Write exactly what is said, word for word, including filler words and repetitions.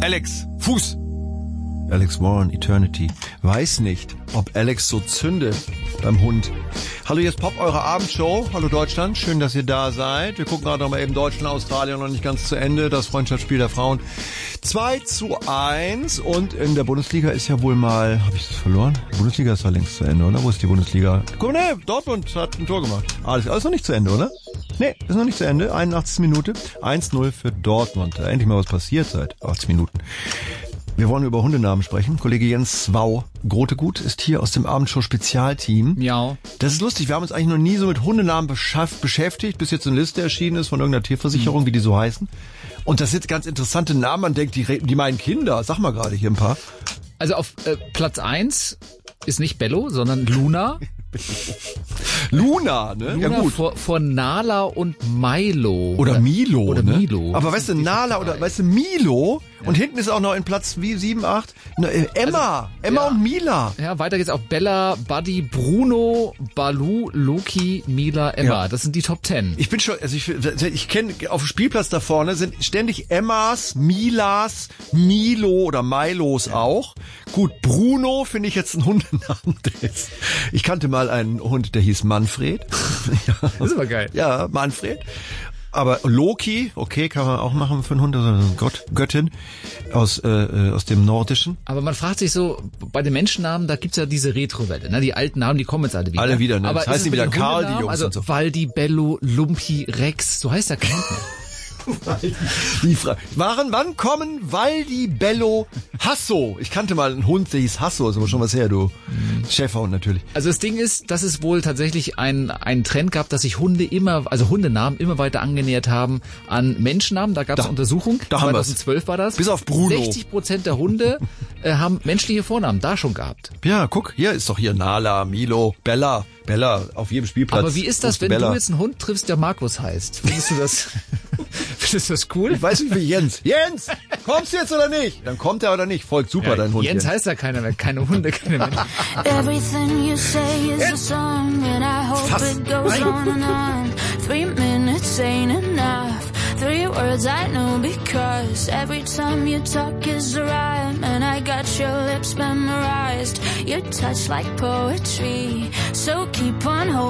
Alex, Fuß. Alex Warren, Eternity. Weiß nicht, ob Alex so zündet beim Hund. Hallo, jetzt Pop, eure Abendshow. Hallo Deutschland, schön, dass ihr da seid. Wir gucken gerade noch mal eben Deutschland, Australien noch nicht ganz zu Ende. Das Freundschaftsspiel der Frauen. zwei zu eins und in der Bundesliga ist ja wohl mal... Habe ich das verloren? Die Bundesliga ist ja längst zu Ende, oder? Wo ist die Bundesliga? Guck mal, nee, Dortmund hat ein Tor gemacht. Alles, alles noch nicht zu Ende, oder? Nee, ist noch nicht zu Ende. einundachtzigste Minute. eins null für Dortmund. Da endlich mal was passiert seit achtzig Minuten. Wir wollen über Hundenamen sprechen. Kollege Jens Wau Grotegut ist hier aus dem Abendshow-Spezialteam. Miau. Das ist lustig. Wir haben uns eigentlich noch nie so mit Hundenamen beschäftigt, bis jetzt eine Liste erschienen ist von irgendeiner Tierversicherung, mhm. wie die so heißen. Und das sind ganz interessante Namen. Man denkt, die, die meinen Kinder. Sag mal gerade hier ein paar. Also auf äh, Platz eins ist nicht Bello, sondern Luna. Luna, ne? Luna ja gut. Vor, vor Nala und Milo. Oder Milo, oder ne? Milo. Aber weißt du, Nala oder weißt du, Milo ja. Und hinten ist auch noch in Platz wie sieben, acht ne, Emma, also, Emma ja. und Mila. Ja, weiter geht's auch Bella, Buddy, Bruno, Balu, Loki, Mila, Emma. Ja. Das sind die Top Ten. Ich bin schon, also ich, ich kenne auf dem Spielplatz da vorne sind ständig Emmas, Milas, Milo oder Milos ja. auch. Gut, Bruno finde ich jetzt einen Hundenamen. Ich kannte mal einen Hund, der hieß Manfred. Ja. Das ist aber geil. Ja, Manfred. Aber Loki, okay, kann man auch machen für einen Hund, also Gott, Göttin aus äh, aus dem Nordischen. Aber man fragt sich so, bei den Menschennamen, da gibt's ja diese Retro-Welle, ne? Die alten Namen, die kommen jetzt alle wieder. Alle wieder, ne? Aber das heißt nicht wieder Karl, die Jungs also und so. Waldi, Bello, Lumpi, Rex, so heißt der kein mehr. Die Frage. Waren, wann kommen Waldi, Bello, Hasso? Ich kannte mal einen Hund, der hieß Hasso, ist aber schon was her, du. Mhm. Schäferhund natürlich. Also das Ding ist, dass es wohl tatsächlich ein ein Trend gab, dass sich Hunde immer, also Hundenamen immer weiter angenähert haben an Menschennamen. Da gab es Untersuchungen. Da zweitausendzwölf war das. Bis auf Bruno. sechzig Prozent der Hunde äh, haben menschliche Vornamen da schon gehabt. Ja, guck, hier ist doch hier Nala, Milo, Bella. Bella auf jedem Spielplatz. Aber wie ist das, wenn Bella. du jetzt einen Hund triffst, der Markus heißt? Findest du das, findest du das cool? Ich weiß nicht, wie Jens. Jens, kommst du jetzt oder nicht? Dann kommt er oder nicht. Folgt super, ja, dein Hund. Jens, Jens heißt ja keiner mehr. Keine Hunde, keine Menschen. Everything you say is a song and I hope it goes on and on. Three minutes ain't enough. Three words I know because every time you talk is a rhyme and I got your lips memorized. Your touch like poetry, so keep on holding.